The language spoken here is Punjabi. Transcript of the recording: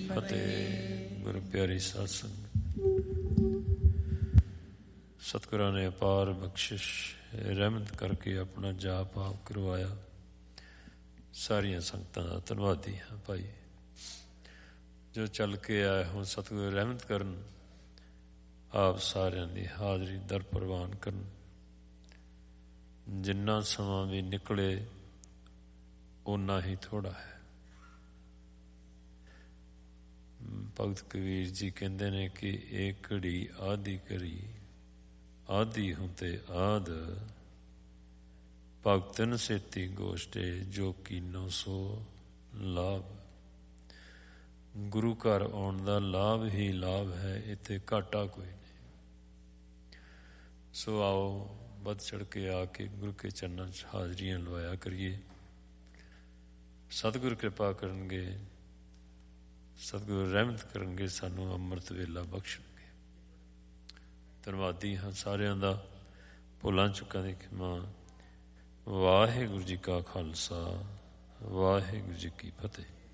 ਫਤਿਹ। ਗੁਰੂ ਪਿਆਰੀ ਸਾਧ ਸੰਗਤ, ਸਤਿਗੁਰਾਂ ਨੇ ਅਪਾਰ ਬਖਸ਼ਿਸ਼ ਰਹਿਮਤ ਕਰਕੇ ਆਪਣਾ ਜਾਪ ਆਪ ਕਰਵਾਇਆ। ਸਾਰੀਆਂ ਸੰਗਤਾਂ ਦਾ ਧੰਨਵਾਦੀ ਹਾਂ ਭਾਈ। ਜੋ ਚੱਲ ਕੇ ਆਏ ਹੁਣ ਸਤਿਗੁਰ ਰਹਿਮਤ ਕਰਨ, ਆਪ ਸਾਰਿਆਂ ਦੀ ਹਾਜ਼ਰੀ ਦਰ ਪ੍ਰਵਾਨ ਕਰਨ। ਜਿੰਨਾ ਸਮਾਂ ਵੀ ਨਿਕਲੇ ਓਨਾ ਹੀ ਥੋੜ੍ਹਾ ਹੈ। ਭਗਤ ਕਬੀਰ ਜੀ ਕਹਿੰਦੇ ਨੇ ਕਿ ਇਹ ਘੜੀ ਆਦਿ ਕਰੀ, ਆਦਿ ਹੁੰਤੇ ਆਦ, ਭਗਤਨ ਸੇਤੀ ਗੋਸ਼ਟੇ ਜੋ ਕੀਨੋ ਸੋ ਲਾਭ। ਗੁਰੂ ਘਰ ਆਉਣ ਦਾ ਲਾਭ ਹੀ ਲਾਭ ਹੈ, ਇੱਥੇ ਘਾਟਾ ਕੋਈ ਨਹੀਂ। ਸੋ ਆਓ ਵੱਧ ਚੜ੍ਹ ਕੇ ਆ ਕੇ ਗੁਰੂ ਕੇ ਚਰਨਾਂ 'ਚ ਹਾਜ਼ਰੀਆਂ ਲਵਾਇਆ ਕਰੀਏ। ਸਤਿਗੁਰ ਕਿਰਪਾ ਕਰਨਗੇ, ਸਤਿਗੁਰ ਰਹਿਮਤ ਕਰਨਗੇ, ਸਾਨੂੰ ਅੰਮ੍ਰਿਤ ਵੇਲਾ ਬਖਸ਼ਣਗੇ। ਧੰਨਵਾਦੀ ਹਾਂ ਸਾਰਿਆਂ ਦਾ। ਭੁੱਲਾਂ ਚੁੱਕਾਂ ਦੀ ਖਿਮਾ। ਵਾਹਿਗੁਰੂ ਜੀ ਕਾ ਖਾਲਸਾ, ਵਾਹਿਗੁਰੂ ਜੀ ਕੀ ਫਤਿਹ।